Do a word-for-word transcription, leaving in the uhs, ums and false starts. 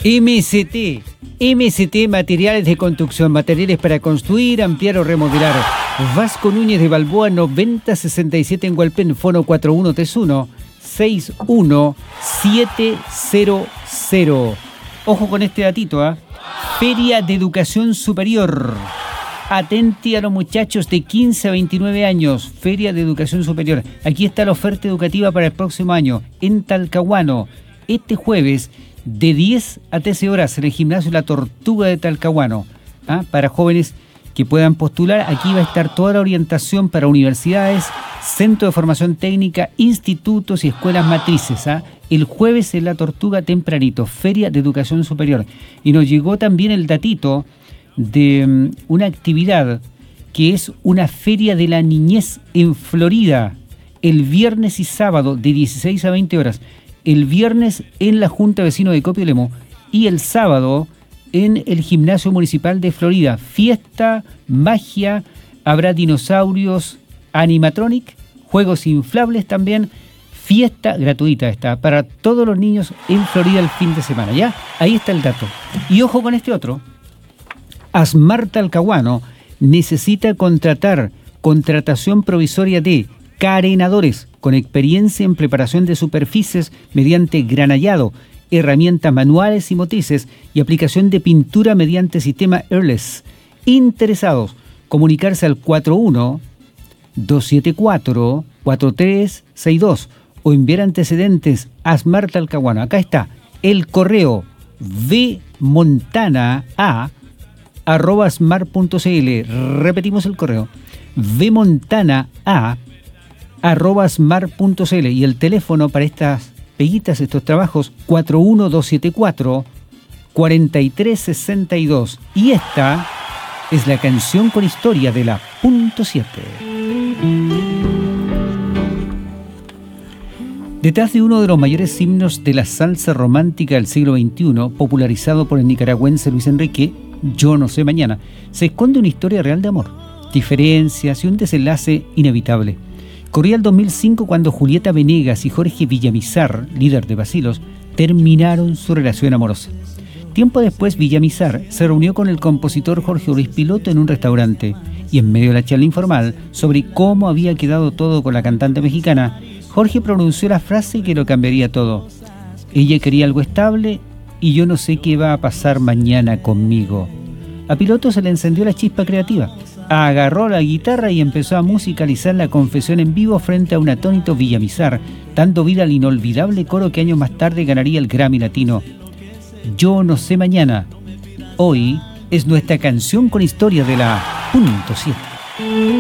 M S T. M S T Materiales de Construcción. Materiales para construir, ampliar o remodelar. Vasco Núñez de Balboa noventa sesenta y siete en Hualpén. Fono cuatro uno tres uno seis uno siete cero cero. Ojo con este datito, ¿ah? ¿eh? Feria de Educación Superior. Atenti a los muchachos de quince a veintinueve años. Feria de Educación Superior. Aquí está la oferta educativa para el próximo año en Talcahuano. Este jueves de diez a trece horas en el gimnasio La Tortuga de Talcahuano. ¿Ah? Para jóvenes que puedan postular, aquí va a estar toda la orientación para universidades, centro de formación técnica, institutos y escuelas matrices. ¿Ah? El jueves en La Tortuga tempranito, Feria de Educación Superior. Y nos llegó también el datito de um, una actividad que es una feria de la niñez en Florida, el viernes y sábado de dieciséis a veinte horas. El viernes en la Junta Vecino de Copiolemo y el sábado en el Gimnasio Municipal de Florida. Fiesta, magia, habrá dinosaurios, animatronic, juegos inflables también. Fiesta gratuita está para todos los niños en Florida el fin de semana. ¿Ya? Ahí está el dato. Y ojo con este otro. Asmar Talcahuano necesita contratar contratación provisoria de carenadores con experiencia en preparación de superficies mediante granallado, herramientas manuales y motrices y aplicación de pintura mediante sistema airless. Interesados, comunicarse al cuatro uno dos siete cuatro cuatro tres seis dos o enviar antecedentes a Asmar Talcahuano. Acá está el correo vmontana a arroba smart punto cl. Repetimos el correo vmontana a arroba smart punto cl y el teléfono para estas peguitas, estos trabajos, cuatro uno dos siete cuatro cuatro tres seis dos. Y esta es la canción con historia de la punto siete. Detrás de uno de los mayores himnos de la salsa romántica del siglo veintiuno, popularizado por el nicaragüense Luis Enrique, Yo no sé mañana, se esconde una historia real de amor, diferencias y un desenlace inevitable. Corría el dos mil cinco cuando Julieta Venegas y Jorge Villamizar, líder de Bacilos, terminaron su relación amorosa. Tiempo después, Villamizar se reunió con el compositor Jorge Luis Piloto en un restaurante y en medio de la charla informal sobre cómo había quedado todo con la cantante mexicana, Jorge pronunció la frase que lo cambiaría todo. Ella quería algo estable y yo no sé qué va a pasar mañana conmigo. A Piloto se le encendió la chispa creativa. Agarró la guitarra y empezó a musicalizar la confesión en vivo frente a un atónito Villamizar, dando vida al inolvidable coro que años más tarde ganaría el Grammy Latino. Yo no sé mañana. Hoy es nuestra canción con historia de la punto siete.